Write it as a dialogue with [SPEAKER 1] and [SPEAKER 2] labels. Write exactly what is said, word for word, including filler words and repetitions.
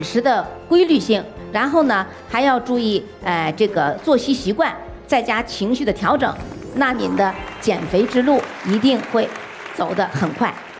[SPEAKER 1] 食的规律性，然后呢还要注意呃这个作息习惯，再加情绪的调整，那您的减肥之路一定会走得很快。